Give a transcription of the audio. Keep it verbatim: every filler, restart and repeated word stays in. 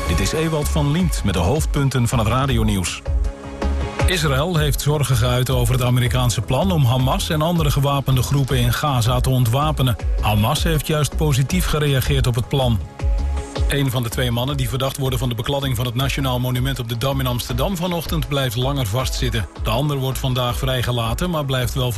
Dit is Ewald van Liemt met de hoofdpunten van het radionieuws. Israël heeft zorgen geuit over het Amerikaanse plan om Hamas en andere gewapende groepen in Gaza te ontwapenen. Hamas heeft juist positief gereageerd op het plan. Een van de twee mannen die verdacht worden van de bekladding van het Nationaal Monument op de Dam in Amsterdam vanochtend blijft langer vastzitten. De ander wordt vandaag vrijgelaten, maar blijft wel